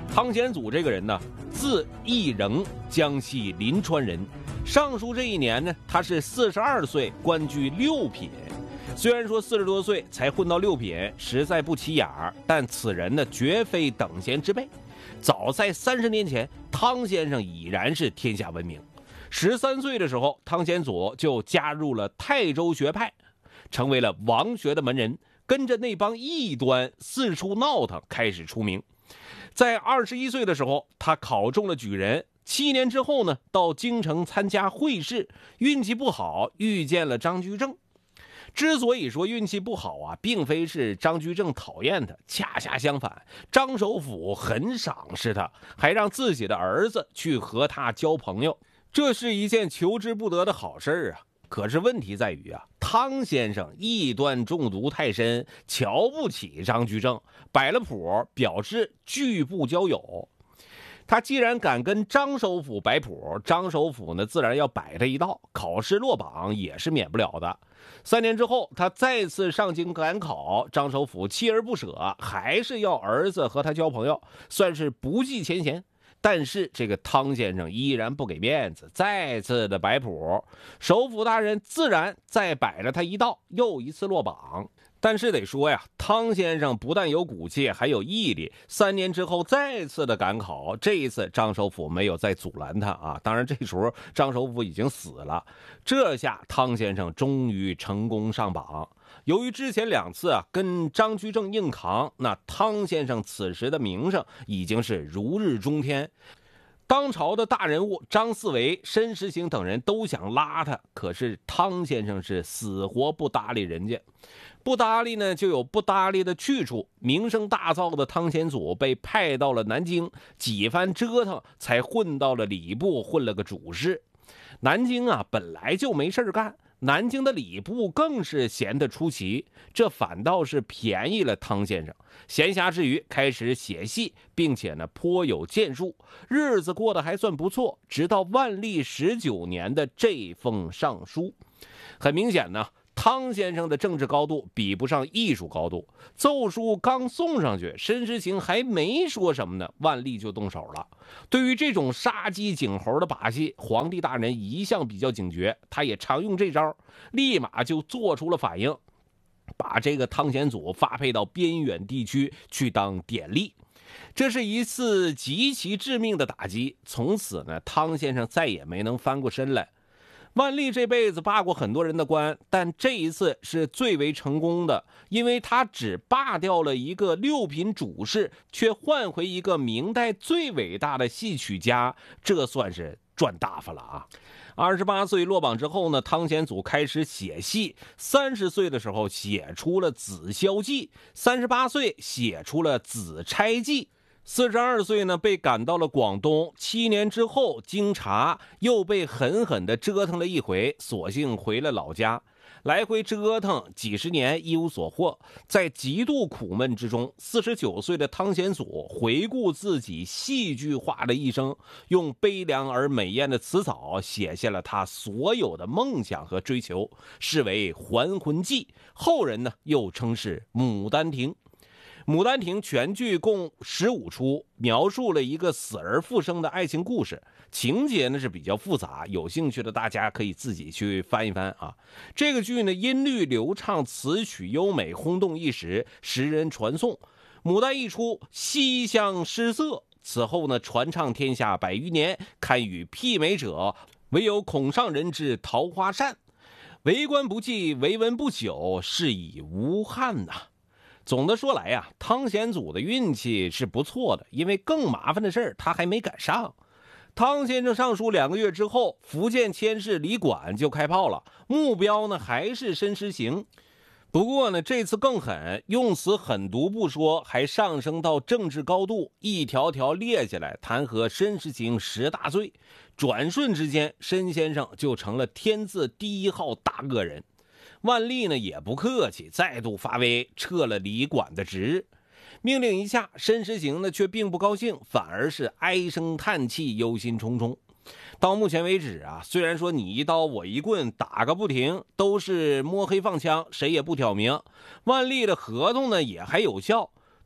汤显祖这个人呢，字义仁，江西临川人。上书这一年呢，他是42岁，官居六品。虽然说40多岁才混到六品，实在不起眼儿，但此人呢，绝非等闲之辈。早在30年前，汤先生已然是天下闻名。13岁的时候，汤显祖就加入了泰州学派，成为了王学的门人，跟着那帮异端四处闹腾，开始出名。在21岁的时候，他考中了举人。7年之后呢，到京城参加会试，运气不好，遇见了张居正。之所以说运气不好啊，并非是张居正讨厌他，恰恰相反，张首府很赏识他，还让自己的儿子去和他交朋友，这是一件求之不得的好事啊。可是问题在于啊，汤先生异端中毒太深，瞧不起张居正，摆了谱，表示拒不交友。他既然敢跟张首府摆谱，张首府呢自然要摆他一道，考试落榜也是免不了的。3年之后，他再次上京赶考，张首府锲而不舍，还是要儿子和他交朋友，算是不计前嫌。但是这个汤先生依然不给面子，再次的摆谱，首府大人自然再摆了他一道，又一次落榜。但是得说呀，汤先生不但有骨气，还有毅力。3年之后再次的赶考，这一次张首府没有再阻拦他啊。当然这时候张首府已经死了。这下汤先生终于成功上榜。由于之前2次啊跟张居正硬扛，那汤先生此时的名声已经是如日中天。当朝的大人物张四维、申时行等人都想拉他，可是汤先生是死活不搭理人家。不搭理呢，就有不搭理的去处。名声大噪的汤显祖被派到了南京，几番折腾才混到了礼部，混了个主事。南京啊，本来就没事干，南京的礼部更是闲得出奇，这反倒是便宜了汤先生。闲暇之余开始写戏，并且呢颇有建树，日子过得还算不错。直到万历19年的这封上书，很明显呢，汤先生的政治高度比不上艺术高度。奏书刚送上去，申时行还没说什么呢，万历就动手了。对于这种杀鸡儆猴的把戏，皇帝大人一向比较警觉，他也常用这招，立马就做出了反应，把这个汤显祖发配到边远地区去当典吏。这是一次极其致命的打击，从此呢，汤先生再也没能翻过身来。万历这辈子罢过很多人的官，但这一次是最为成功的，因为他只罢掉了一个6品主事，却换回一个明代最伟大的戏曲家，这算是赚大发了啊！28岁落榜之后呢，汤显祖开始写戏，30岁的时候写出了《紫霄记》，38岁写出了《紫钗记》。42岁呢，被赶到了广东。7年之后，经查又被狠狠地折腾了一回，索性回了老家。来回折腾几十年，一无所获。在极度苦闷之中，49岁的汤显祖回顾自己戏剧化的一生，用悲凉而美艳的词藻写下了他所有的梦想和追求，视为《还魂记》。后人呢又称是《牡丹亭》。《牡丹亭》全剧共15出，描述了一个死而复生的爱情故事，情节呢是比较复杂，有兴趣的大家可以自己去翻一翻啊。这个剧呢音律流畅，词曲优美，轰动一时，时人传颂。牡丹一出，西厢失色，此后呢传唱天下100余年，堪与媲美者，唯有孔尚人之《桃花扇》。为官不济，为文不久，是以无憾呐。总的说来呀，汤显祖的运气是不错的，因为更麻烦的事他还没赶上。汤先生上书2个月之后，福建佥事李管就开炮了，目标呢还是申时行。不过呢，这次更狠，用词狠毒不说，还上升到政治高度，一条条列下来，弹劾申时行10大罪。转瞬之间，申先生就成了天字第1号大恶人。万历呢也不客气，再度发威，撤了李管的职。命令一下，申时行呢却并不高兴，反而是唉声叹气，忧心忡忡。到目前为止啊，虽然说你一刀我一棍打个不停，都是摸黑放枪，谁也不挑明。万历的合同呢也还有效，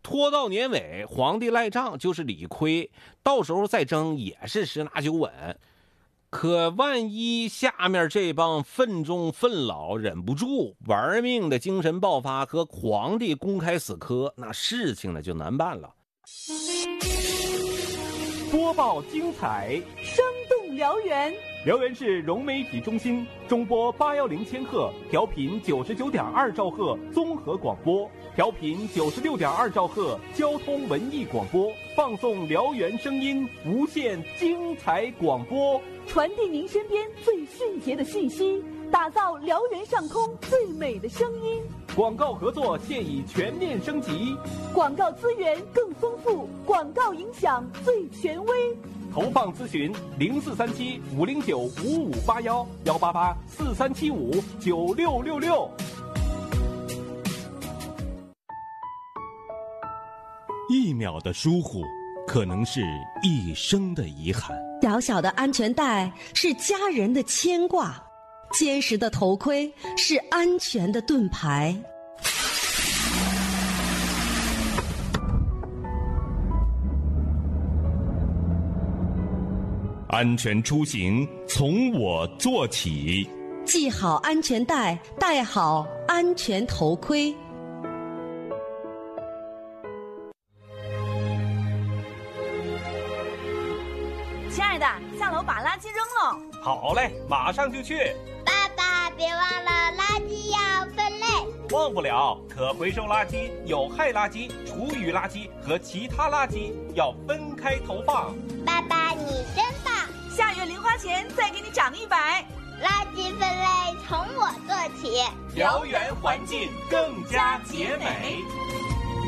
拖到年尾，皇帝赖账就是理亏，到时候再争也是十拿九稳。可万一下面这帮愤众愤老忍不住玩命的精神爆发，和皇帝公开死磕，那事情呢就难办了。 播报精彩， 生动辽源。 辽源市融媒体中心中波810千赫，调频99.2兆赫综合广播，调频96.2兆赫交通文艺广播，放送辽源声音，无限精彩广播， 传递您身边最迅捷的信息，打造辽源上空最美的声音。 广告合作现已全面升级， 广告资源更丰富，广告影响最权威。 投放咨询0437-509-5581，188-4375-9666。 一秒的疏忽，可能是一生的遗憾。 小小的安全带是家人的牵挂，坚实的头盔是安全的盾牌。 安全出行从我做起， 系好安全带，戴好安全头盔。 亲爱的，下楼把垃圾扔了。 好嘞，马上就去。 爸爸，别忘了垃圾要分类。 忘不了，可回收垃圾、有害垃圾、厨余垃圾和其他垃圾要分开投放。 爸爸，你真棒！ 下月零花钱再给你涨100。 垃圾分类从我做起， 辽源环境更加洁美。